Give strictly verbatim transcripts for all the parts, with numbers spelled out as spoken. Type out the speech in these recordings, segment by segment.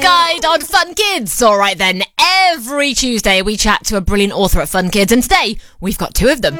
Guide on Fun Kids. All right then, every Tuesday we chat to a brilliant author at Fun Kids, and today we've got two of them.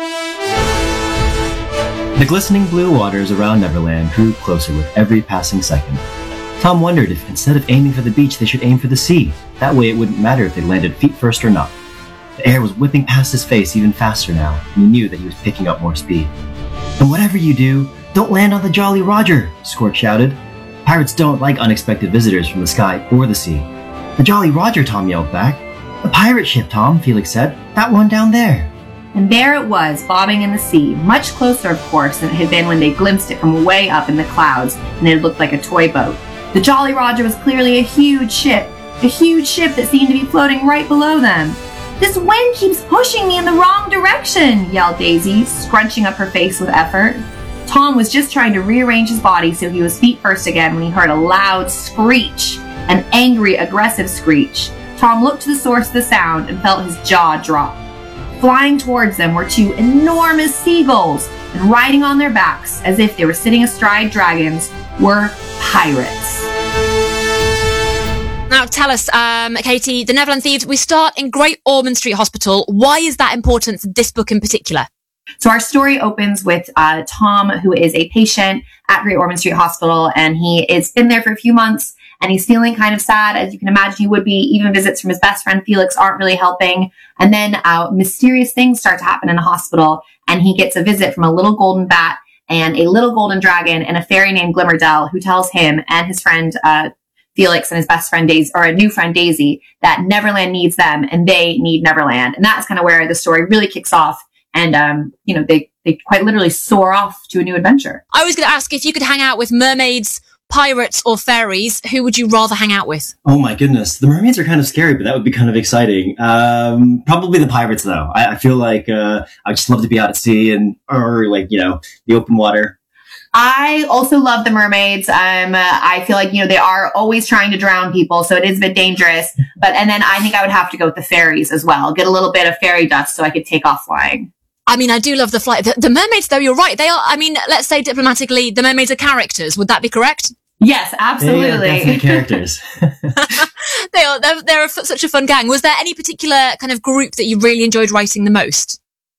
The glistening blue waters around Neverland drew closer with every passing second. Tom wondered if instead of aiming for the beach they should aim for the sea. That way it wouldn't matter if they landed feet first or not. The air was whipping past his face even faster now, and he knew that he was picking up more speed. And whatever you do, don't land on the Jolly Roger, Squirk shouted. Pirates don't like unexpected visitors from the sky or the sea. The Jolly Roger, Tom yelled back. The pirate ship, Tom, Felix said. That one down there. And there it was, bobbing in the sea, much closer, of course, than it had been when they glimpsed it from way up in the clouds, and it looked like a toy boat. The Jolly Roger was clearly a huge ship, a huge ship that seemed to be floating right below them. This wind keeps pushing me in the wrong direction, yelled Daisy, scrunching up her face with effort. Tom was just trying to rearrange his body so he was feet first again when he heard a loud screech, an angry, aggressive screech. Tom looked to the source of the sound and felt his jaw drop. Flying towards them were two enormous seagulls, and riding on their backs, as if they were sitting astride dragons, were pirates. Now tell us, um, Katie, the Neverland Thieves, we start in Great Ormond Street Hospital. Why is that important to this book in particular? So our story opens with uh, Tom, who is a patient at Great Ormond Street Hospital, and he has been there for a few months, and he's feeling kind of sad, as you can imagine he would be. Even visits from his best friend Felix aren't really helping. And then uh, mysterious things start to happen in the hospital, and he gets a visit from a little golden bat and a little golden dragon and a fairy named Glimmerdell, who tells him and his friend uh, Felix and his best friend Daisy, or a new friend Daisy, that Neverland needs them and they need Neverland. And that's kind of where the story really kicks off. And, um, you know, they, they quite literally soar off to a new adventure. I was going to ask, if you could hang out with mermaids, pirates, or fairies, who would you rather hang out with? Oh my goodness. The mermaids are kind of scary, but that would be kind of exciting. Um, probably the pirates, though. I, I feel like uh, I'd just love to be out at sea and, or like, you know, the open water. I also love the mermaids. Um, uh, I feel like, you know, they are always trying to drown people, so it is a bit dangerous. But, and then I think I would have to go with the fairies as well. Get a little bit of fairy dust so I could take off flying. I mean, I do love the flight. The, the mermaids, though, you're right. They are, I mean, let's say diplomatically, the mermaids are characters. Would that be correct? Yes, absolutely. They are definitely characters. They are, they're, they're a, such a fun gang. Was there any particular kind of group that you really enjoyed writing the most?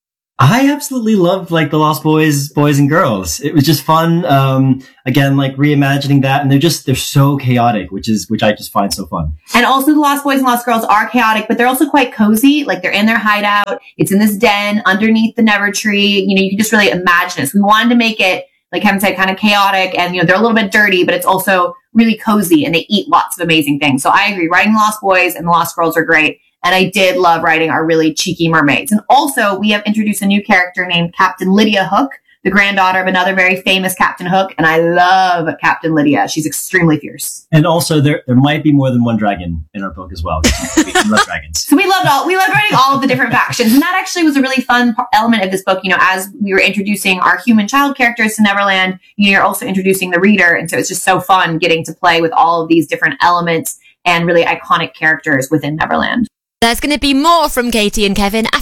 I absolutely loved like the Lost Boys, boys and girls. It was just fun. Um, again, like reimagining that, and they're just, they're so chaotic, which is, which I just find so fun. And also the Lost Boys and Lost Girls are chaotic, but they're also quite cozy. Like they're in their hideout. It's in this den underneath the Never Tree. You know, you can just really imagine it. So we wanted to make it, like Kevin said, kind of chaotic, and, you know, they're a little bit dirty, but it's also really cozy, and they eat lots of amazing things. So I agree. Writing Lost Boys and the Lost Girls are great. And I did love writing our really cheeky mermaids. And also, we have introduced a new character named Captain Lydia Hook, the granddaughter of another very famous Captain Hook. And I love Captain Lydia. She's extremely fierce. And also, there there might be more than one dragon in our book as well. We love dragons. So we loved all, we loved writing all of the different factions. And that actually was a really fun element of this book. You know, as we were introducing our human child characters to Neverland, you know, you're also introducing the reader. And so it's just so fun getting to play with all of these different elements and really iconic characters within Neverland. There's going to be more from Katie and Kevin after